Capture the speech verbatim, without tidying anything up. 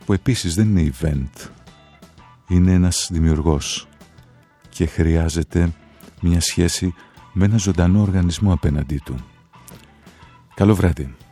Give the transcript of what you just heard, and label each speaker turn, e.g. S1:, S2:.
S1: που επίσης δεν είναι event, είναι ένας δημιουργός και χρειάζεται μια σχέση με ένα ζωντανό οργανισμό απέναντί του. Καλό βράδυ.